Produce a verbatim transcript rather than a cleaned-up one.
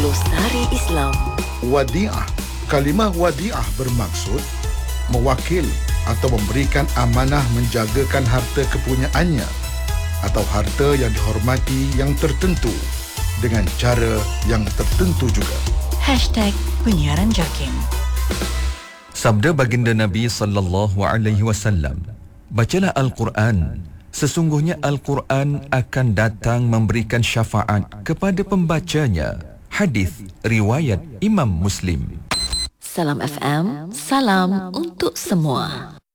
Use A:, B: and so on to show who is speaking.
A: Glosari Islam.
B: Wadi'ah. Kalimah wadi'ah bermaksud mewakil atau memberikan amanah menjagakan harta kepunyaannya atau harta yang dihormati yang tertentu dengan cara yang tertentu juga.
C: Hashtag Penyiaran Jakim.
D: Sabda baginda Nabi sallallahu alaihi wasallam, bacalah Al-Quran. Sesungguhnya Al-Quran akan datang memberikan syafaat kepada pembacanya. Hadis riwayat Imam Muslim.
A: Salam F M, salam untuk semua.